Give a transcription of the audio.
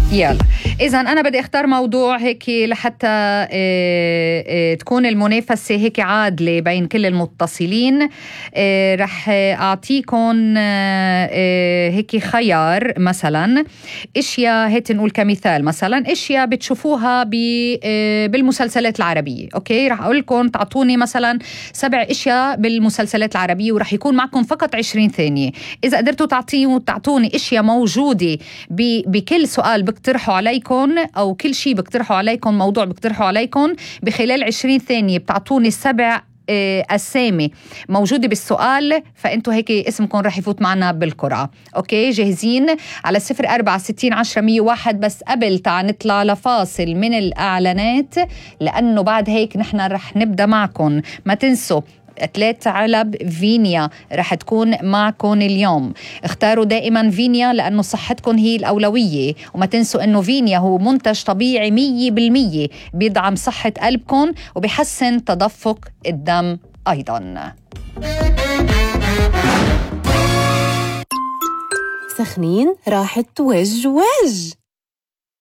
يلا إذا أنا بدي أختار موضوع هيك لحتى تكون المنافسة هيك عادلة بين كل المتصلين. رح أعطيكم هيك خيار، مثلا إشياء هيك نقول كمثال، مثلا إشياء بتشوفوها بالمسلسلات العربية. أوكي، رح أقول لكم تعطوني مثلا 7 إشياء بالمسلسلات العربية، ورح يكون معكم فقط 20 ثانية. إذا قدرتوا تعطوني إشياء موجودة بكل سؤال بقترحوا عليكم، أو كل شيء بقترحوا عليكم، موضوع بقترحوا عليكم، بخلال 20 ثانية بتعطوني 7 أسامي موجودة بالسؤال، فأنتوا هيك اسمكم رح يفوت معنا بالقرعة. أوكي، جاهزين؟ على 04601001. بس قبل تعال نطلع لفاصل من الإعلانات، لأنه بعد هيك نحن رح نبدأ معكم. ما تنسوا 3 علب فينيا رح تكون معكم اليوم. اختاروا دائما فينيا لأنه صحتكم هي الأولوية، وما تنسوا أنه فينيا هو منتج طبيعي 100% بيدعم صحة قلبكم وبيحسن تدفق الدم أيضا. سخنين راحت وج